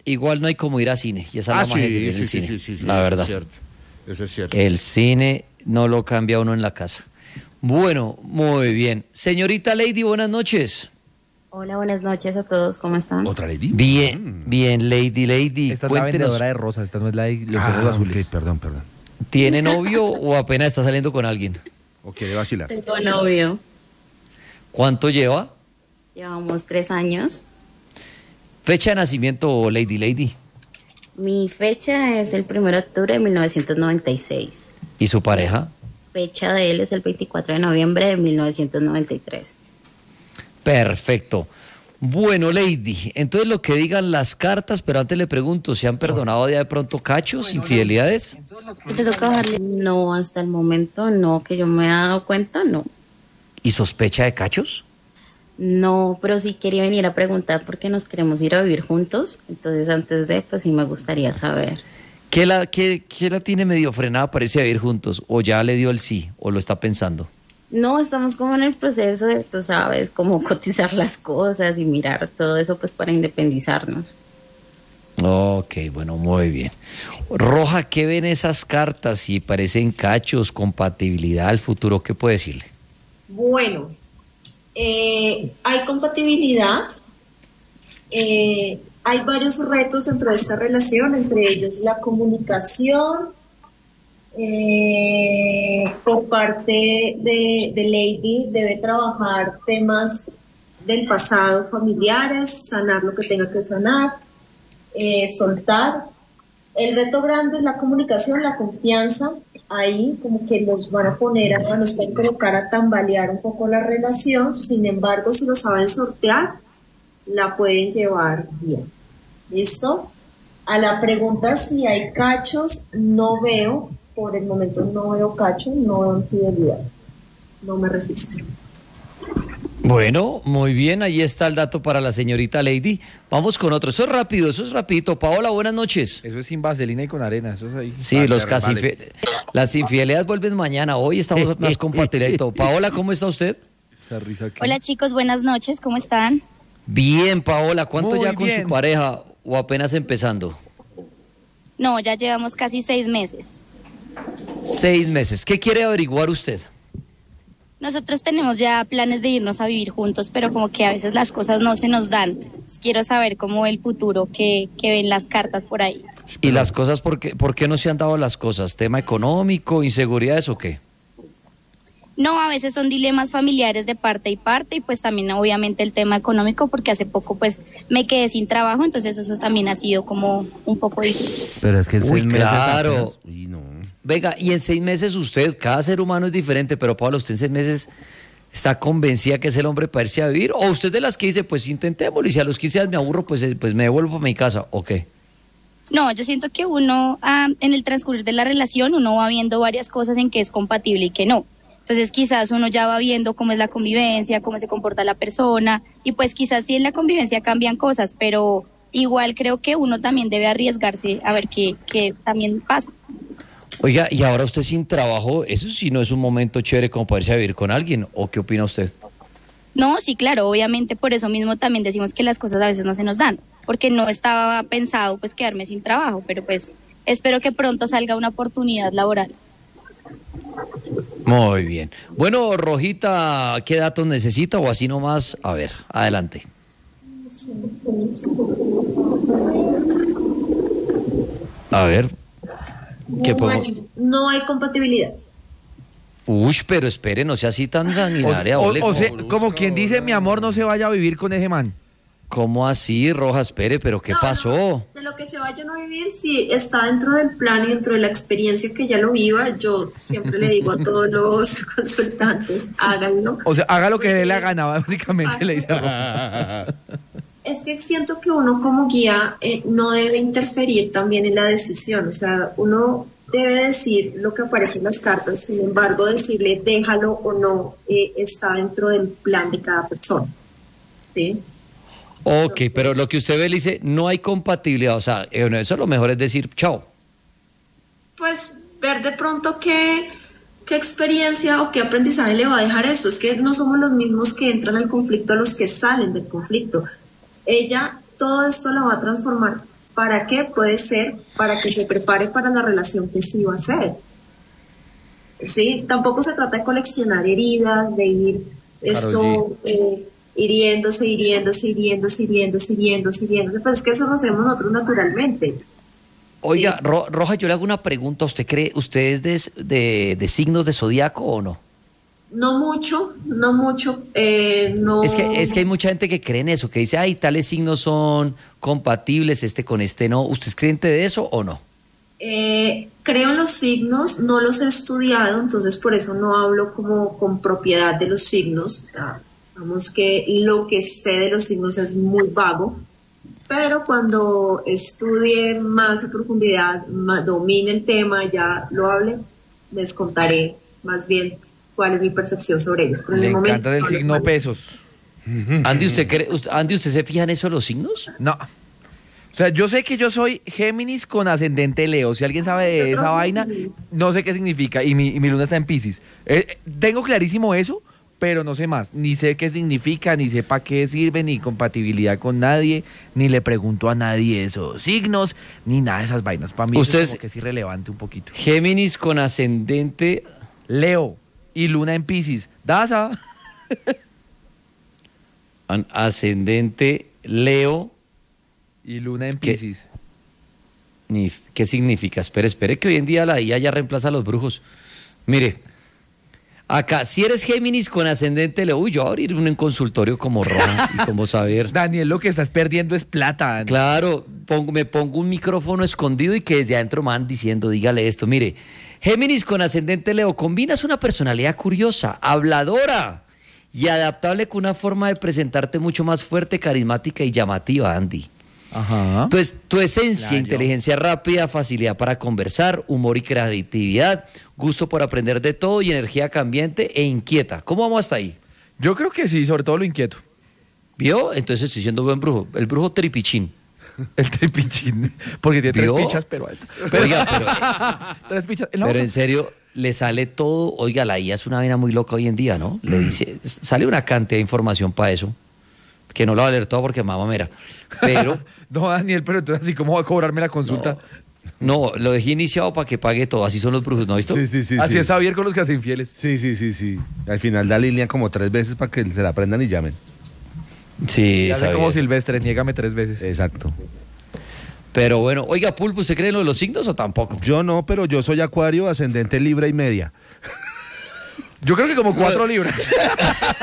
igual no hay como ir a cine, y esa es la magia que tiene el cine, sí, la verdad. Eso es cierto. El cine no lo cambia uno en la casa. Bueno, muy bien. Señorita Lady, buenas noches. Hola, buenas noches a todos, ¿cómo están? ¿Otra Lady? Bien, Lady. Esta es la vendedora de rosas, esta no es la de los ojos azules. Ok, perdón. ¿Tiene novio o apenas está saliendo con alguien? Ok, de vacilar. Tengo novio. ¿Cuánto lleva? Llevamos 3 años. Fecha de nacimiento, Lady. Mi fecha es el 1 de octubre de 1996. ¿Y su pareja? Fecha de él es el 24 de noviembre de 1993. Perfecto. Bueno, Lady, entonces lo que digan las cartas, pero antes le pregunto, ¿se han perdonado ya de pronto cachos, infidelidades? ¿Te toca bajarle? No, hasta el momento no, que yo me he dado cuenta, no. ¿Y sospecha de cachos? No, pero sí quería venir a preguntar por qué nos queremos ir a vivir juntos. Entonces antes de, pues sí me gustaría saber. ¿Qué la tiene medio frenada para irse a vivir juntos? ¿O ya le dio el sí? ¿O lo está pensando? No, estamos como en el proceso de, tú sabes, como cotizar las cosas y mirar todo eso pues para independizarnos. Ok, bueno, muy bien. Roja, ¿qué ven esas cartas? Si parecen cachos, compatibilidad al futuro, ¿qué puede decirle? Bueno, hay compatibilidad, hay varios retos dentro de esta relación, entre ellos la comunicación. Por parte de Lady debe trabajar temas del pasado familiares, sanar lo que tenga que sanar, soltar. El reto grande es la comunicación, la confianza. Ahí como que nos van a poner, nos pueden colocar a tambalear un poco la relación. Sin embargo, si lo saben sortear, la pueden llevar bien. ¿Listo? A la pregunta si hay cachos, no veo. Por el momento no veo cacho, no veo infidelidad. No me registro. Bueno, muy bien, ahí está el dato para la señorita Lady. Vamos con otro. Eso es rapidito. Paola, buenas noches. Eso es sin vaselina y con arena, eso es ahí. Sí, las infidelidades vuelven mañana. Hoy estamos más compatibles y todo. Paola, ¿cómo está usted? Esa risa aquí. Hola chicos, buenas noches, ¿cómo están? Bien, Paola. ¿Cuánto Muy ya con bien. su pareja o apenas empezando? No, ya llevamos casi 6 meses. 6 meses. ¿Qué quiere averiguar usted? Nosotros tenemos ya planes de irnos a vivir juntos, pero como que a veces las cosas no se nos dan. Quiero saber cómo el futuro que ven las cartas por ahí. ¿Y las cosas, por qué no se han dado las cosas? ¿Tema económico, inseguridades o qué? No, a veces son dilemas familiares de parte y parte y pues también obviamente el tema económico porque hace poco pues me quedé sin trabajo, entonces eso también ha sido como un poco difícil. Pero es que Uy, claro. apenas... Uy, no. Venga, y en 6 meses usted, cada ser humano es diferente, pero Pablo, ¿usted en 6 meses está convencida que es el hombre para irse a vivir? ¿O usted de las que dice, pues intentémoslo y si a los 15 días me aburro, pues me devuelvo a mi casa? ¿O qué? No, yo siento que uno en el transcurrir de la relación uno va viendo varias cosas en que es compatible y que no. Entonces quizás uno ya va viendo cómo es la convivencia, cómo se comporta la persona y pues quizás sí en la convivencia cambian cosas, pero igual creo que uno también debe arriesgarse a ver qué también pasa. Oiga, y ahora usted sin trabajo, eso sí no es un momento chévere como poderse a vivir con alguien, ¿o qué opina usted? No, sí, claro, obviamente por eso mismo también decimos que las cosas a veces no se nos dan, porque no estaba pensado pues quedarme sin trabajo, pero pues espero que pronto salga una oportunidad laboral. Muy bien. Bueno, Rojita, ¿qué datos necesita o así nomás? A ver, adelante. A ver. ¿Qué Bueno, podemos? no hay compatibilidad. Uy, pero espere, no sea así tan sanguinaria. ole, O sea, como quien dice, mi amor, no se vaya a vivir con ese man. ¿Cómo así, Roja? Espere, pero ¿qué No, pasó? no, de lo que se vayan a vivir, si está dentro del plan y dentro de la experiencia que ya lo viva, yo siempre le digo a todos los consultantes, háganlo. O sea, haga lo que Porque- dé la gana, básicamente le dice. Es que siento que uno como guía no debe interferir también en la decisión, o sea, uno debe decir lo que aparece en las cartas, sin embargo decirle déjalo o no está dentro del plan de cada persona, ¿sí? Ok, pero lo que usted ve le dice, no hay compatibilidad, o sea, bueno, eso lo mejor es decir, chao. Pues ver de pronto qué experiencia o qué aprendizaje le va a dejar esto, es que no somos los mismos que entran al conflicto a los que salen del conflicto. Ella todo esto la va a transformar ¿Para qué? Puede ser para que se prepare para la relación que sí va a ser. Sí, tampoco se trata de coleccionar heridas, de ir hiriéndose, pues es que eso lo hacemos nosotros naturalmente. Oiga, Sí. Roja, yo le hago una pregunta. ¿Usted es de signos de zodiaco o no? No mucho, no. Es que hay mucha gente que cree en eso, que dice, ay, tales signos son compatibles, este con este no. ¿Usted es creyente de eso o no? Creo en los signos, no los he estudiado, entonces por eso no hablo como con propiedad de los signos. O sea, digamos que lo que sé de los signos es muy vago, pero cuando estudie más a profundidad, domine el tema, ya lo hable, les contaré más bien cuál es mi percepción sobre ellos. Pero en Le el momento encanta del no los signo manejo. pesos. Andy, ¿usted se fija en eso de los signos? No. O sea, yo sé que yo soy Géminis con ascendente Leo. Si alguien sabe de esa vaina, no sé qué significa. Y mi luna está en Piscis. Tengo clarísimo eso, pero no sé más. Ni sé qué significa, ni sé para qué sirve, ni compatibilidad con nadie, ni le pregunto a nadie esos signos, ni nada de esas vainas. Para mí eso Usted es como que es irrelevante un poquito. Géminis con ascendente Leo y luna en Piscis. Daza. ascendente Leo. Y luna en ¿Qué? Piscis. ¿Qué significa? Espere que hoy en día la IA ya reemplaza a los brujos. Mire, acá, si eres Géminis con ascendente Leo, uy, yo voy a abrir un consultorio como Roja y como saber. Daniel, lo que estás perdiendo es plata. Daniel. Claro, me pongo un micrófono escondido y que desde adentro me van diciendo, dígale esto. Mire, Géminis con ascendente Leo, combinas una personalidad curiosa, habladora y adaptable con una forma de presentarte mucho más fuerte, carismática y llamativa, Andy. Ajá. Entonces, tu esencia, Claro. inteligencia rápida, facilidad para conversar, humor y creatividad, gusto por aprender de todo y energía cambiante e inquieta. ¿Cómo vamos hasta ahí? Yo creo que sí, sobre todo lo inquieto. ¿Vio? Entonces estoy siendo buen brujo. El brujo tripichín. El tripichín. Porque tiene ¿Vio? tres pichas, pero alto. Oiga, Tres pichas. pero en serio, le sale todo. Oiga, la IA es una vaina muy loca hoy en día, ¿no? Le dice, sale una cantidad de información para eso, que no la va a leer todo porque mamá mera. Pero, No, Daniel, pero entonces así, ¿cómo va a cobrarme la consulta? no, lo dejé iniciado para que pague todo. Así son los brujos, ¿no ha visto? Sí. Así es Javier con los que hacen infieles. Sí. Al final da línea como 3 veces para que se la aprendan y llamen. Sí, Ya sé sabía como eso. Silvestre, niégame 3 veces. Exacto. Pero bueno, oiga, Pulpo, ¿usted cree en lo de los signos o tampoco? Yo no, pero yo soy Acuario, ascendente Libra y media. Yo creo que como 4 libras.